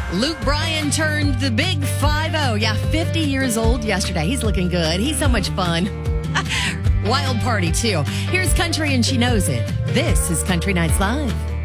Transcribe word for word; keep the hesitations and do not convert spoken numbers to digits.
Luke Bryan turned the big five oh. Yeah, fifty years old yesterday. He's looking good. He's so much fun. Wild party, too. Here's Country and She Knows It. This is Country Nights Live.